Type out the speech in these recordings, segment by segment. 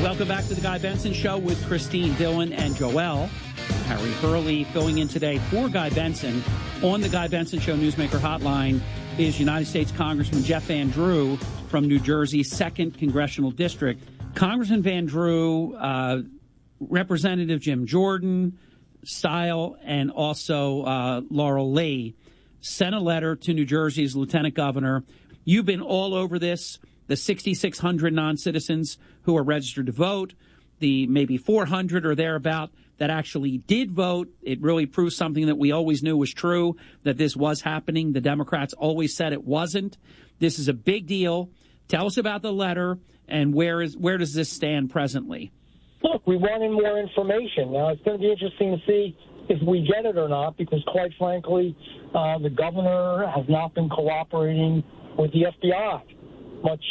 Welcome back to the Guy Benson Show with Christine Dillon and Joel. Harry Hurley filling in today for Guy Benson. On the Guy Benson Show Newsmaker Hotline is United States Congressman Jeff Van Drew from New Jersey's 2nd Congressional District. Congressman Van Drew, Representative Jim Jordan, Style, and also Laurel Lee sent a letter to New Jersey's Lieutenant Governor. You've been all over this. The 6,600 non-citizens who are registered to vote, the maybe 400 or thereabout that actually did vote. It really proves something that we always knew was true, that this was happening. The Democrats always said it wasn't. This is a big deal. Tell us about the letter and where does this stand presently? Look, we wanted more information. Now, it's going to be interesting to see if we get it or not, because quite frankly, the governor has not been cooperating with the FBI. Much,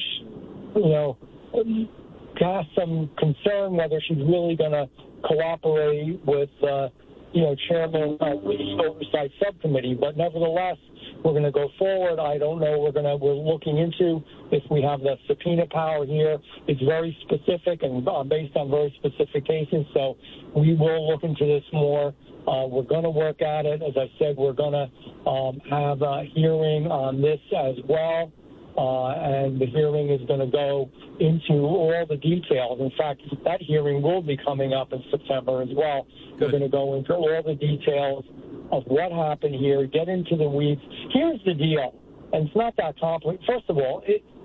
cast some concern whether she's really going to cooperate with, chairman of the Oversight Subcommittee. But nevertheless, we're going to go forward. I don't know. We're looking into if we have the subpoena power here. It's very specific and based on very specific cases. So we will look into this more. We're going to work at it. As I said, we're going to have a hearing on this as well. And the hearing is going to go into all the details. In fact, that hearing will be coming up in September as well. Good. We're going to go into all the details of what happened here, get into the weeds. Here's the deal, and it's not that complicated. First of all,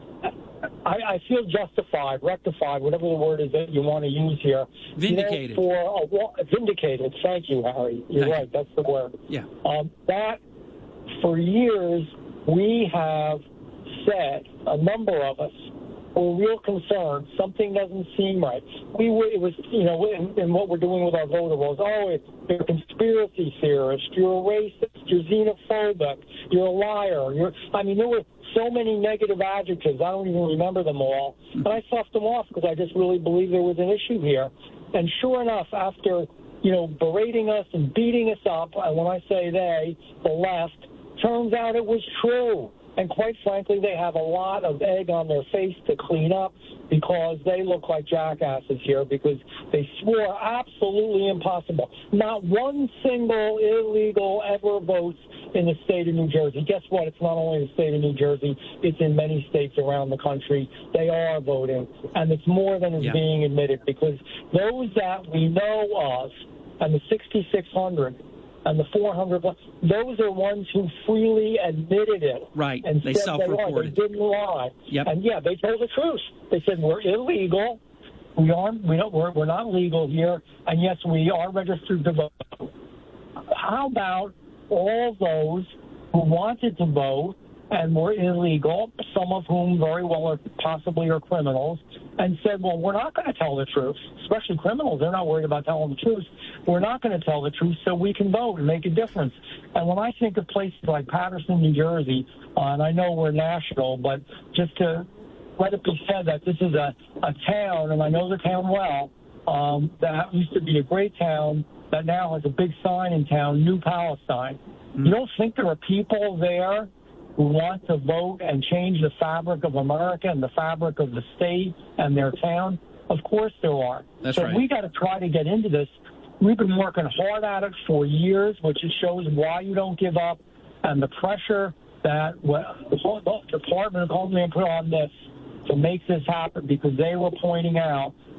I feel justified, rectified, whatever the word is that you want to use here. Vindicated. Vindicated. Thank you, Harry. You're right. That's the word. Yeah. That, for years, we have said, a number of us were real concerned. Something doesn't seem right. It was, in what we're doing with our voter rolls. You're a conspiracy theorist. You're a racist. You're xenophobic. You're a liar. There were so many negative adjectives. I don't even remember them all. But I sloughed them off because I just really believe there was an issue here. And sure enough, after, berating us and beating us up, and when I say they, the left, turns out it was true. And quite frankly, they have a lot of egg on their face to clean up because they look like jackasses here because they swore absolutely impossible. Not one single illegal ever votes in the state of New Jersey. Guess what? It's not only the state of New Jersey. It's in many states around the country. They are voting. And it's more than is being admitted because those that we know of, and the 6,600, and the 400, those are ones who freely admitted it. Right. And they said self-reported. They didn't lie. Yep. And they told the truth. They said we're illegal. We're not legal here. And yes, we are registered to vote. How about all those who wanted to vote and were illegal, some of whom very well are criminals, and said, well, we're not going to tell the truth, especially criminals. They're not worried about telling the truth. We're not going to tell the truth so we can vote and make a difference. And when I think of places like Paterson, New Jersey, and I know we're national, but just to let it be said that this is a town, and I know the town well, that used to be a great town that now has a big sign in town, New Palestine. You don't think there are people there who want to vote and change the fabric of America and the fabric of the state and their town? Of course there are. That's so right. We got to try to get into this. We've been working hard at it for years, which just shows why you don't give up, and the pressure that the Department of Homeland put on this to make this happen, because they were pointing out